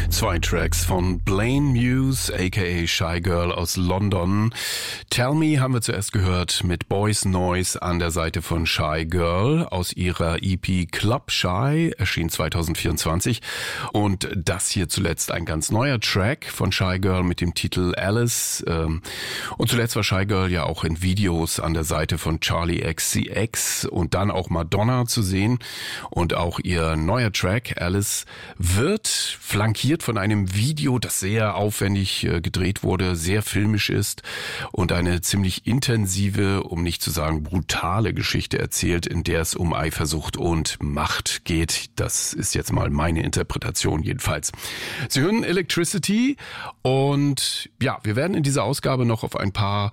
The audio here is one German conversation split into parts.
Zwei Tracks von Blaine Muse, aka Shy Girl aus London. Tell Me haben wir zuerst gehört mit Boys Noise an der Seite von Shy Girl aus ihrer EP Club Shy, erschien 2024. Und das hier zuletzt ein ganz neuer Track von Shy Girl mit dem Titel Alice. Und zuletzt war Shy Girl ja auch in Videos an der Seite von Charlie XCX und dann auch Madonna zu sehen. Und auch ihr neuer Track Alice wird flankiert von einem Video, das sehr aufwendig gedreht wurde, sehr filmisch ist und eine ziemlich intensive, um nicht zu sagen brutale Geschichte erzählt, in der es um Eifersucht und Macht geht. Das ist jetzt mal meine Interpretation jedenfalls. Sie hören Electricity und ja, wir werden in dieser Ausgabe noch auf ein paar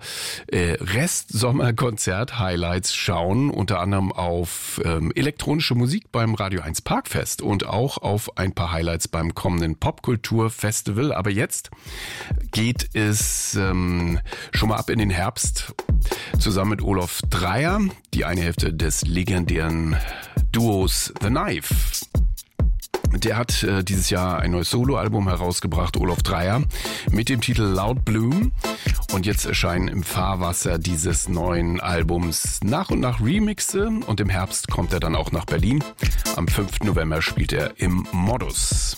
Rest-Sommer-Konzert-Highlights schauen, unter anderem auf elektronische Musik beim Radio 1 Parkfest und auch auf ein paar Highlights beim kommenden Popkultur-Festival. Aber jetzt geht es schon mal ab in den Herbst zusammen mit Olaf Dreier, die eine Hälfte des legendären Duos The Knife. Der hat dieses Jahr ein neues Soloalbum herausgebracht, Olaf Dreier, mit dem Titel Loud Bloom. Und jetzt erscheinen im Fahrwasser dieses neuen Albums nach und nach Remixe. Und im Herbst kommt er dann auch nach Berlin. Am 5. November spielt er im Modus.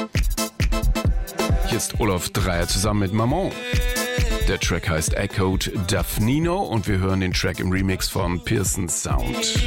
Hier ist Olaf Dreier zusammen mit Maman. Der Track heißt Echoed Daphnino und wir hören den Track im Remix von Pearson Sound.